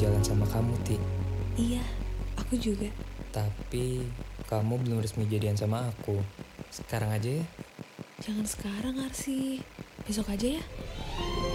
jalan sama kamu, Ti. Iya, aku juga. Tapi kamu belum resmi jadian sama aku. Sekarang aja ya. Jangan sekarang, Arsi. Besok aja ya.